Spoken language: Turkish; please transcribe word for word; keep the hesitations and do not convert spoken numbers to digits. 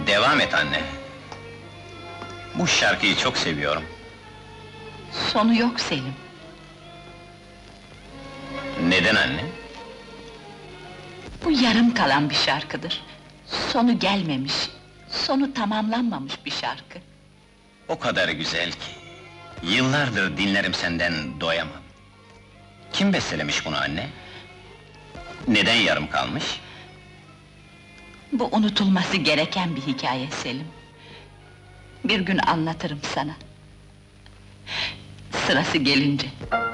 Devam et anne. Bu şarkıyı çok seviyorum. Sonu yok Selim. Neden anne? Bu yarım kalan bir şarkıdır. Sonu gelmemiş, sonu tamamlanmamış bir şarkı. O kadar güzel ki... Yıllardır dinlerim senden, doyamam. Kim bestelemiş bunu anne? Neden yarım kalmış? Bu unutulması gereken bir hikaye Selim. Bir gün anlatırım sana. Sırası gelince.